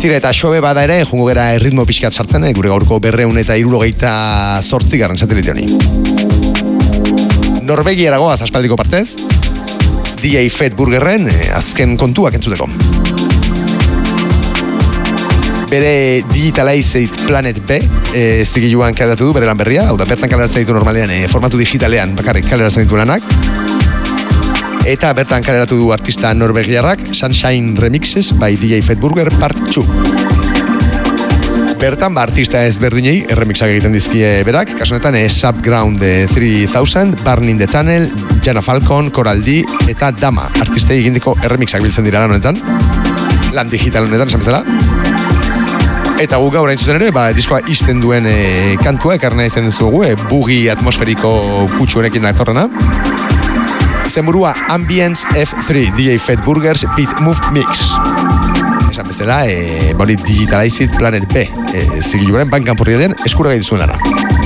Tira eta xobe bada ere, jungo gera erritmo pixkat sartzen, gure gaurko 278 satelite honi. Norvegiara goaz aspaldiko partez, DJ Fat Burgerren azken kontuak entzuteko. Bere Digitalized Planet B zigiluan kaleratu du bere lan berria, hau da bertan kaleratzen ditu normalean formatu digitalean bakarrik kaleratzen ditu lanak. Eta bertan kaleratu du artista norvegiarrak Sunshine Remixes by DJ Fat Burger Part 2. Bertan artista ezberdinei remixak egiten dizkie berak, kasu honetan Subground 3000, Burn in the Tunnel, Jana Falcon, Coral D eta Dama artistei egindiko remixak biltzen dira lan honetan. Lan digital honetan esan bezala. Eta gu gaur hain zuzen ere, diskoa izten duen kantua, ekarna izan duzugu, bugi atmosferiko kutsu honekin datorrena. Zenburua Ambience F3, DJ Fat Burgers Beat Move Mix. Esan bezala, Digitalized Planet B zigiluaren bankan porri den eskura gai duzuen lana.